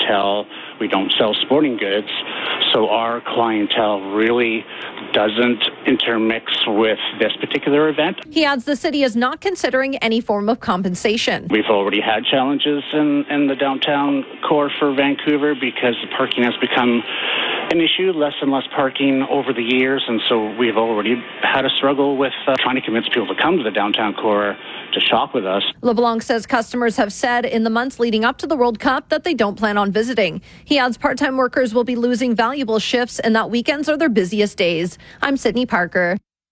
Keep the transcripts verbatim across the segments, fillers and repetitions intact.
clientele. We don't sell sporting goods, so our clientele really doesn't intermix with this particular event. He adds the city is not considering any form of compensation. We've already had challenges in, in the downtown core for Vancouver because the parking has become an issue, less and less parking over the years, and so we've already had a struggle with uh, trying to convince people to come to the downtown core to shop with us. LeBlanc says customers have said in the months leading up to the World Cup that they don't plan on visiting. He adds part-time workers will be losing valuable shifts and that weekends are their busiest days. I'm Sydney Parker.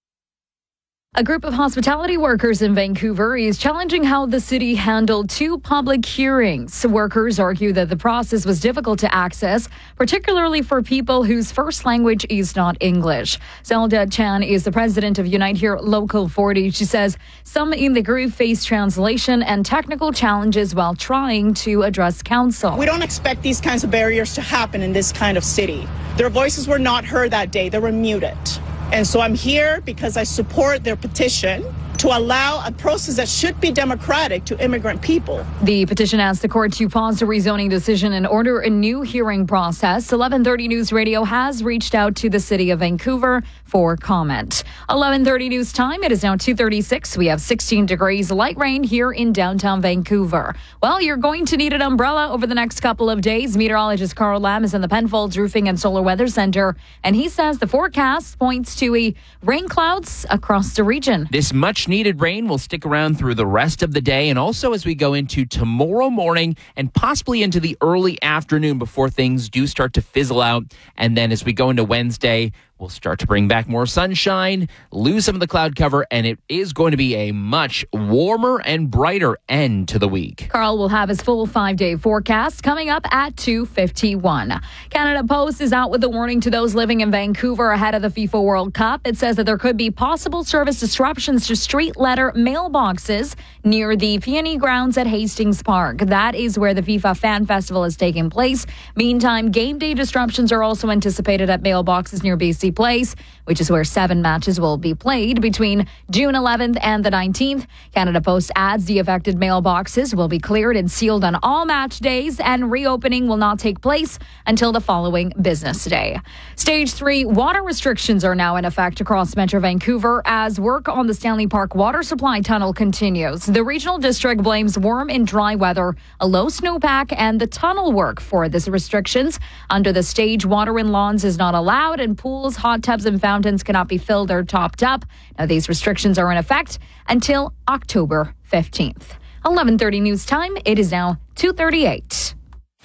A group of hospitality workers in Vancouver is challenging how the city handled two public hearings. Workers argue that the process was difficult to access, particularly for people whose first language is not English. Zelda Chan is the president of Unite Here Local forty. She says some in the group face translation and technical challenges while trying to address council. We don't expect these kinds of barriers to happen in this kind of city. Their voices were not heard that day. They were muted. And so I'm here because I support their petition to allow a process that should be democratic to immigrant people. The petition asks the court to pause the rezoning decision and order a new hearing process. eleven thirty News Radio has reached out to the city of Vancouver for comment. eleven thirty News time. It is now two thirty-six. We have sixteen degrees, light rain here in downtown Vancouver. Well, you're going to need an umbrella over the next couple of days. Meteorologist Carl Lam is in the Penfolds Roofing and Solar Weather Center, and he says the forecast points to a rain clouds across the region. This much needed rain will stick around through the rest of the day and also as we go into tomorrow morning and possibly into the early afternoon before things do start to fizzle out. And then as we go into Wednesday, we'll start to bring back more sunshine, lose some of the cloud cover, and it is going to be a much warmer and brighter end to the week. Carl will have his full five-day forecast coming up at two fifty-one. Canada Post is out with a warning to those living in Vancouver ahead of the FIFA World Cup. It says that there could be possible service disruptions to street letter mailboxes near the Peony grounds at Hastings Park. That is where the FIFA Fan Festival is taking place. Meantime, game day disruptions are also anticipated at mailboxes near B C Place, which is where seven matches will be played between June eleventh and the nineteenth. Canada Post adds the affected mailboxes will be cleared and sealed on all match days, and reopening will not take place until the following business day. Stage three water restrictions are now in effect across Metro Vancouver as work on the Stanley Park water supply tunnel continues. The regional district blames warm and dry weather, a low snowpack, and the tunnel work for these restrictions. Under the stage, water in lawns is not allowed, and pools, hot tubs, and fountains cannot be filled or topped up. Now, these restrictions are in effect until October fifteenth. eleven thirty News time. It is now two thirty-eight.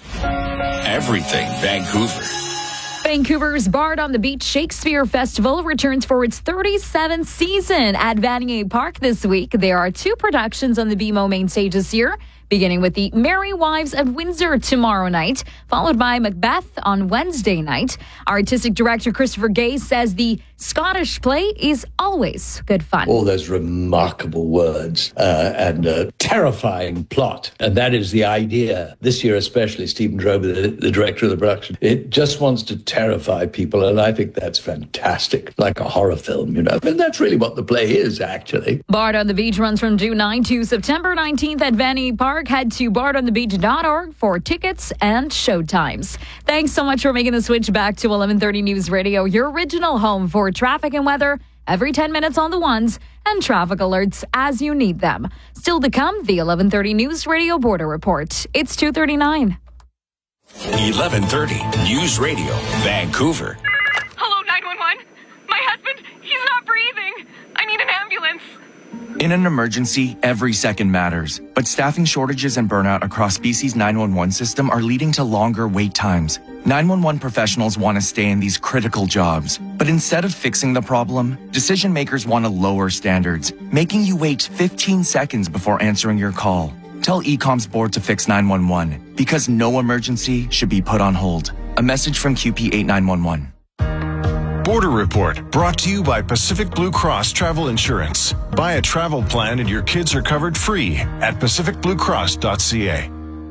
Everything Vancouver. Vancouver's Bard on the Beach Shakespeare Festival returns for its thirty-seventh season at Vanier Park this week. There are two productions on the B M O main stage this year, beginning with the Merry Wives of Windsor tomorrow night, followed by Macbeth on Wednesday night. Artistic director Christopher Gay says the Scottish play is always good fun. All those remarkable words uh, and a terrifying plot. And that is the idea. This year especially, Stephen Drober, the, the director of the production, it just wants to terrify people. And I think that's fantastic, like a horror film, you know. And that's really what the play is, actually. Bard on the Beach runs from June ninth to September nineteenth at Vanier Park. Head to bard on the beach dot org for tickets and show times. Thanks so much for making the switch back to eleven thirty News Radio, your original home for traffic and weather every ten minutes on the ones and traffic alerts as you need them. Still to come, the eleven thirty News Radio Border Report. It's two thirty-nine. eleven thirty News Radio, Vancouver. Hello, nine one one. My husband, he's not breathing. I need an ambulance. In an emergency, every second matters. But staffing shortages and burnout across B C's nine one one system are leading to longer wait times. nine one one professionals want to stay in these critical jobs. But instead of fixing the problem, decision makers want to lower standards, making you wait fifteen seconds before answering your call. Tell E COM's board to fix nine one one, because no emergency should be put on hold. A message from Q P eight nine one one. Border Report, brought to you by Pacific Blue Cross Travel Insurance. Buy a travel plan and your kids are covered free at pacific blue cross dot c a.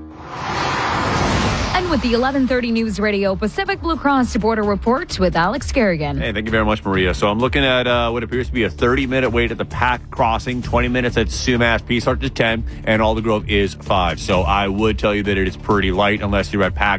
And with the eleven thirty News Radio Pacific Blue Cross Border Report with Alex Kerrigan. Hey, thank you very much, Maria. So I'm looking at uh, what appears to be a thirty-minute wait at the Pack Crossing, twenty minutes at Sumas. Peace Heart is ten, and Alder Grove is five. So I would tell you that it is pretty light unless you're at Pack